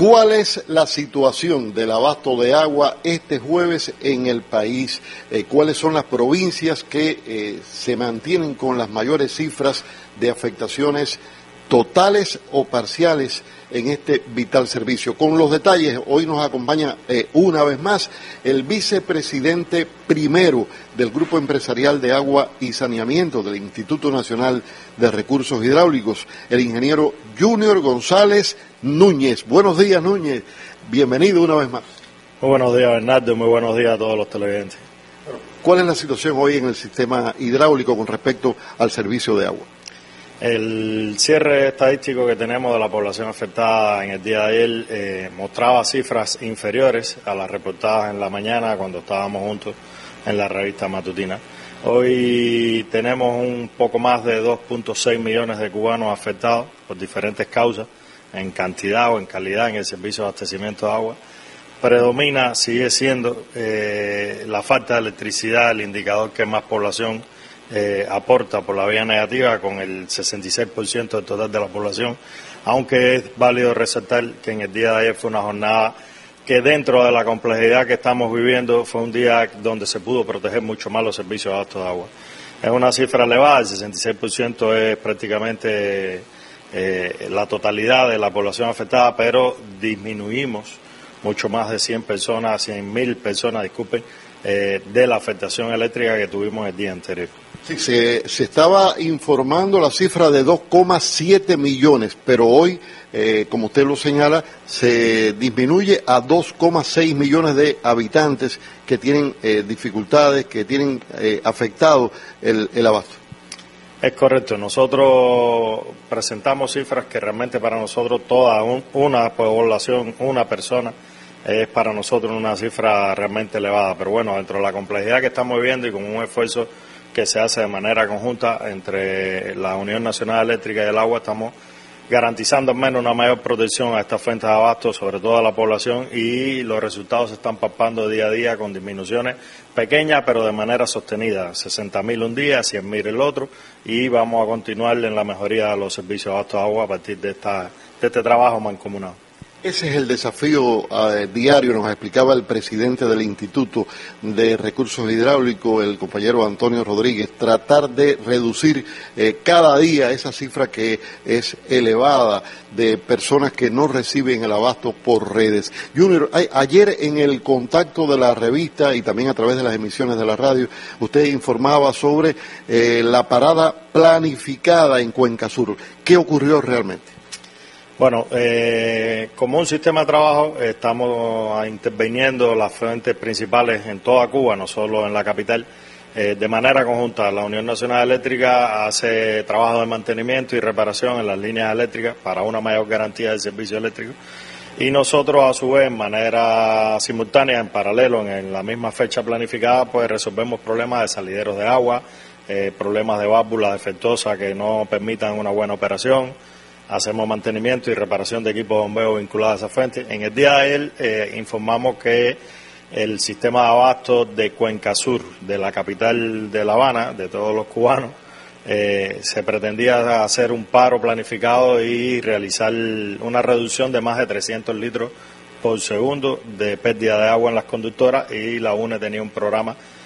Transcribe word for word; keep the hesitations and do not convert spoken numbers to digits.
¿Cuál es la situación del abasto de agua este jueves en el país? Eh, ¿Cuáles son las provincias que eh, se mantienen con las mayores cifras de afectaciones totales o parciales en este vital servicio? Con los detalles, hoy nos acompaña eh, una vez más el vicepresidente primero del Grupo Empresarial de Agua y Saneamiento del Instituto Nacional de Recursos Hidráulicos, el ingeniero Junior González Núñez. Buenos días, Núñez. Bienvenido una vez más. Muy buenos días, Bernardo. Muy buenos días a todos los televidentes. ¿Cuál es la situación hoy en el sistema hidráulico con respecto al servicio de agua? El cierre estadístico que tenemos de la población afectada en el día de ayer eh, mostraba cifras inferiores a las reportadas en la mañana cuando estábamos juntos en la revista matutina. Hoy tenemos un poco más de dos punto seis millones de cubanos afectados por diferentes causas, en cantidad o en calidad en el servicio de abastecimiento de agua. Predomina, sigue siendo eh, la falta de electricidad, el indicador que más población eh, aporta por la vía negativa, con el sesenta y seis por ciento del total de la población, aunque es válido resaltar que en el día de ayer fue una jornada que, dentro de la complejidad que estamos viviendo, fue un día donde se pudo proteger mucho más los servicios de abasto de agua. Es una cifra elevada, el sesenta y seis por ciento es prácticamente eh, la totalidad de la población afectada, pero disminuimos mucho más de cien personas, cien mil personas, disculpen, eh, de la afectación eléctrica que tuvimos el día anterior. Sí, se, se estaba informando la cifra de dos coma siete millones, pero hoy, eh, como usted lo señala, se disminuye a dos coma seis millones de habitantes que tienen eh, dificultades, que tienen eh, afectado el, el abasto. Es correcto, nosotros presentamos cifras que realmente para nosotros toda un, una población, una persona, es para nosotros una cifra realmente elevada, pero bueno, dentro de la complejidad que estamos viviendo y con un esfuerzo que se hace de manera conjunta entre la Unión Nacional Eléctrica y el Agua, estamos garantizando al menos una mayor protección a estas fuentes de abasto, sobre todo a la población, y los resultados se están palpando día a día con disminuciones pequeñas pero de manera sostenida, sesenta mil un día, cien mil el otro, y vamos a continuar en la mejoría de los servicios de abasto de agua a partir de, esta, de este trabajo mancomunado. Ese es el desafío eh, diario, nos explicaba el presidente del Instituto de Recursos Hidráulicos, el compañero Antonio Rodríguez, tratar de reducir eh, cada día esa cifra que es elevada de personas que no reciben el abasto por redes. Junior, a, ayer en el contacto de la revista y también a través de las emisiones de la radio, usted informaba sobre eh, la parada planificada en Cuenca Sur. ¿Qué ocurrió realmente? Bueno, eh, como un sistema de trabajo estamos interviniendo las fuentes principales en toda Cuba, no solo en la capital, eh, de manera conjunta. La Unión Nacional Eléctrica hace trabajo de mantenimiento y reparación en las líneas eléctricas para una mayor garantía del servicio eléctrico, y nosotros a su vez, en manera simultánea, en paralelo, en, en la misma fecha planificada, pues resolvemos problemas de salideros de agua, eh, problemas de válvulas defectuosas que no permitan una buena operación. Hacemos mantenimiento y reparación de equipos de bombeo vinculados a esa fuente. En el día de ayer eh, informamos que el sistema de abasto de Cuenca Sur, de la capital de La Habana, de todos los cubanos, eh, se pretendía hacer un paro planificado y realizar una reducción de más de trescientos litros por segundo de pérdida de agua en las conductoras, y la U N E tenía un programa